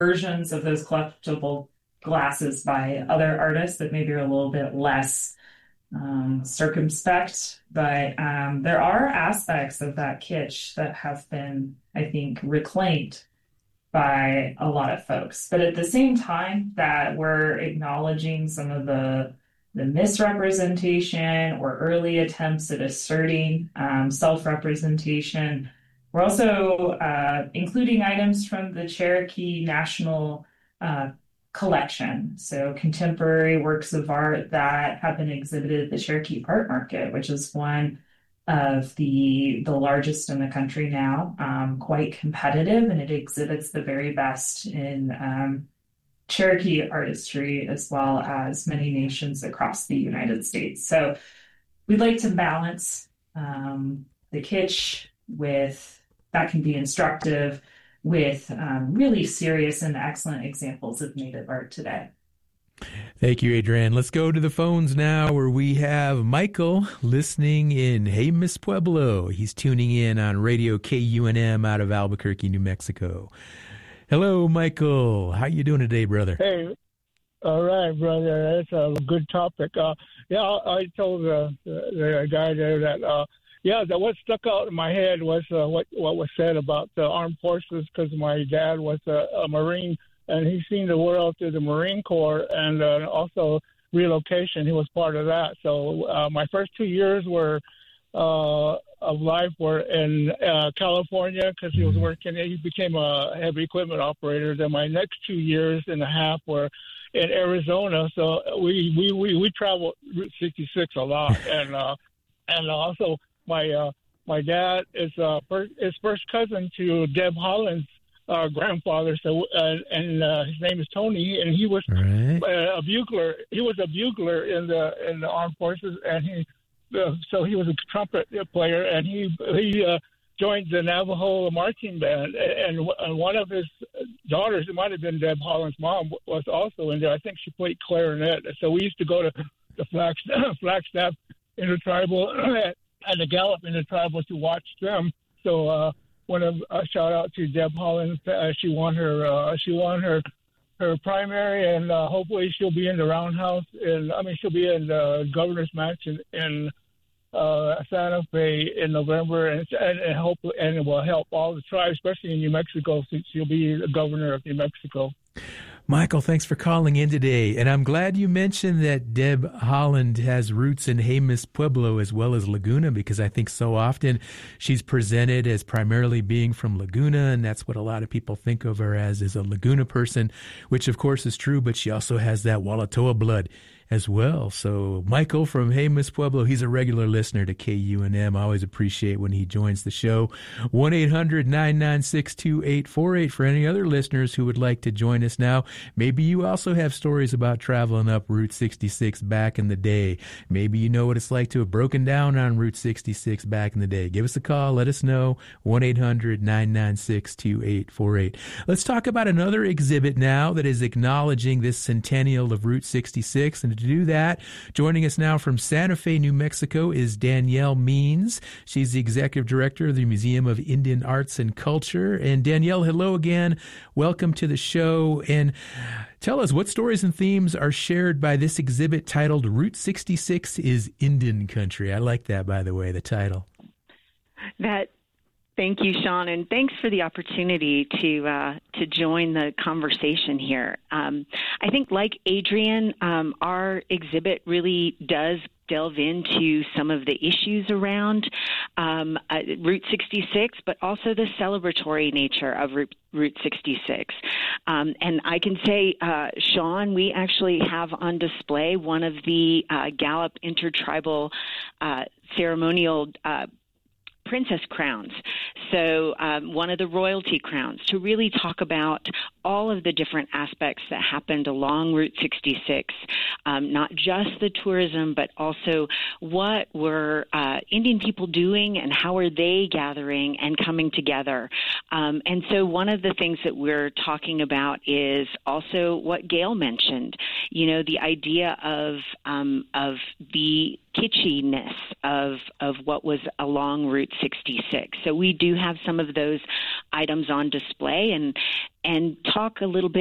versions of those collectible glasses by other artists that maybe are a little bit less circumspect, but there are aspects of that kitsch that have been, I think, reclaimed by a lot of folks. But at the same time that we're acknowledging some of the misrepresentation or early attempts at asserting self-representation, we're also including items from the Cherokee National Collection. So contemporary works of art that have been exhibited at the Cherokee Art Market, which is one of the largest in the country now, quite competitive, and it exhibits the very best in Cherokee artistry as well as many nations across the United States. So we'd like to balance the kitsch with that can be instructive with really serious and excellent examples of Native art today. Thank you, Adrienne. Let's go to the phones now where we have Michael listening in Jemez Pueblo. He's tuning in on Radio KUNM out of Albuquerque, New Mexico. Hello, Michael. How you doing today, brother? Hey, all right, brother. That's a good topic. I told the guy there that, what stuck out in my head was what was said about the armed forces, because my dad was a Marine, and he's seen the world through the Marine Corps, and also relocation. He was part of that. So my first 2 years of life were in California, because he was working. He became a heavy equipment operator. Then my next 2 years and a half were in Arizona. So we traveled Route 66 a lot, and also my dad is first cousin to Deb Holland's grandfather. So and his name is Tony, and he was a bugler. He was a bugler in the armed forces, and so he was a trumpet player, and he joined the Navajo marching band. And one of his daughters, it might have been Deb Holland's mom, was also in there. I think she played clarinet. So we used to go to the Flagstaff Intertribal and the Gallup Intertribal to watch them. So want to shout out to Deb Holland. She won her primary, and hopefully she'll be in the roundhouse. She'll be in the governor's mansion in Santa Fe in November, and it will help all the tribes, especially in New Mexico, since she'll be the governor of New Mexico. Michael, thanks for calling in today. And I'm glad you mentioned that Deb Holland has roots in Jemez Pueblo as well as Laguna, because I think so often she's presented as primarily being from Laguna, and that's what a lot of people think of her as a Laguna person, which of course is true, but she also has that Walatoa blood as well. So Michael from Jemez Pueblo, he's a regular listener to KUNM. I always appreciate when he joins the show. 1-800-996-2848 for any other listeners who would like to join us now. Maybe you also have stories about traveling up Route 66 back in the day. Maybe you know what it's like to have broken down on Route 66 back in the day. Give us a call. Let us know. 1-800-996-2848. Let's talk about another exhibit now that is acknowledging this centennial of Route 66. And to do that, joining us now from Santa Fe, New Mexico, is Danielle Means. She's the executive director of the Museum of Indian Arts and Culture. And Danielle, hello again. Welcome to the show. And tell us, what stories and themes are shared by this exhibit titled Route 66 is Indian Country? I like that, by the way, the title. Thank you, Sean, and thanks for the opportunity to join the conversation here. I think, like Adrienne, our exhibit really does delve into some of the issues around Route 66, but also the celebratory nature of Route 66. And I can say, Sean, we actually have on display one of the Gallup Intertribal ceremonial princess crowns. So one of the royalty crowns, to really talk about all of the different aspects that happened along Route 66, not just the tourism, but also what were Indian people doing and how are they gathering and coming together. And so one of the things that we're talking about is also what Gail mentioned, the idea of the kitschiness of what was along Route 66. So we do have some of those items on display and talk a little bit